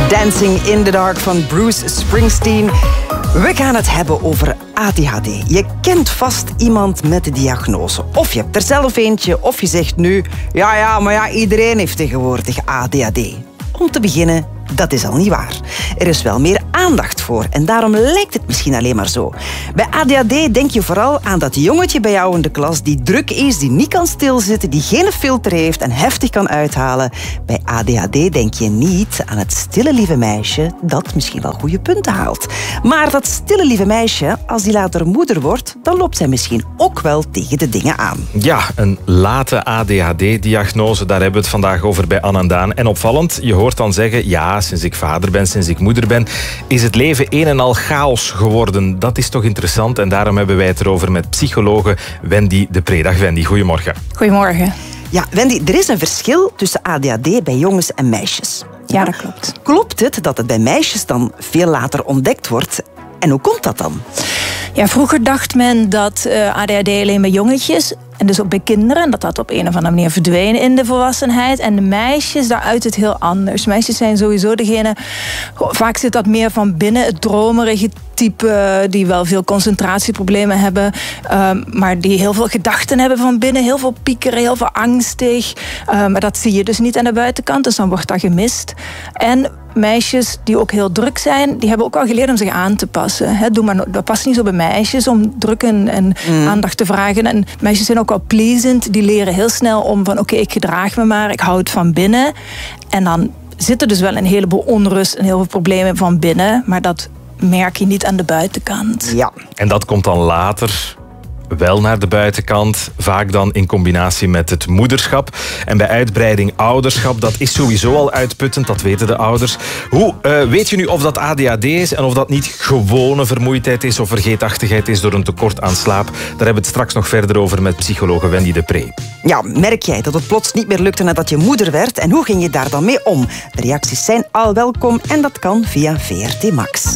Dancing in the Dark van Bruce Springsteen. We gaan het hebben over ADHD. Je kent vast iemand met de diagnose. Of je hebt er zelf eentje, of je zegt nu... maar iedereen heeft tegenwoordig ADHD. Om te beginnen, dat is al niet waar. Er is wel meer aandacht voor en daarom lijkt het misschien alleen maar zo. Bij ADHD denk je vooral aan dat jongetje bij jou in de klas die druk is, die niet kan stilzitten, die geen filter heeft en heftig kan uithalen. Bij ADHD denk je niet aan het stille lieve meisje dat misschien wel goede punten haalt. Maar dat stille lieve meisje, als die later moeder wordt, dan loopt zij misschien ook wel tegen de dingen aan. Ja, een late ADHD-diagnose, daar hebben we het vandaag over bij Anne en Daan. En opvallend, je hoort dan zeggen, ja, sinds ik vader ben, sinds ik moeder ben, is het leven een en al chaos geworden. Dat is toch interessant en daarom hebben wij het erover met psychologe Wendy de Pre. Dag Wendy, goedemorgen. Goedemorgen. Ja, Wendy, er is een verschil tussen ADHD bij jongens en meisjes. Ja, dat klopt. Klopt het dat het bij meisjes dan veel later ontdekt wordt? En hoe komt dat dan? Ja, vroeger dacht men dat ADHD alleen bij jongetjes... en dus ook bij kinderen, dat op een of andere manier verdwenen in de volwassenheid. En de meisjes, daar uit het heel anders. Meisjes zijn sowieso degene... Vaak zit dat meer van binnen, het dromerige type... die wel veel concentratieproblemen hebben... maar die heel veel gedachten hebben van binnen. Heel veel piekeren, heel veel angstig. Maar dat zie je dus niet aan de buitenkant, dus dan wordt dat gemist. En meisjes die ook heel druk zijn... die hebben ook al geleerd om zich aan te passen. Dat past niet zo bij meisjes om druk en aandacht te vragen. En meisjes zijn ook wel pleasant. Die leren heel snel om van oké, ik gedraag me maar. Ik hou het van binnen. En dan zit er dus wel een heleboel onrust en heel veel problemen van binnen. Maar dat merk je niet aan de buitenkant. Ja. En dat komt dan later wel naar de buitenkant, vaak dan in combinatie met het moederschap. En bij uitbreiding ouderschap, dat is sowieso al uitputtend, dat weten de ouders. Hoe weet je nu of dat ADHD is en of dat niet gewone vermoeidheid is of vergeetachtigheid is door een tekort aan slaap? Daar hebben we het straks nog verder over met psychologe Wendy de Pre. Ja, merk jij dat het plots niet meer lukte nadat je moeder werd? En hoe ging je daar dan mee om? De reacties zijn al welkom en dat kan via VRT Max.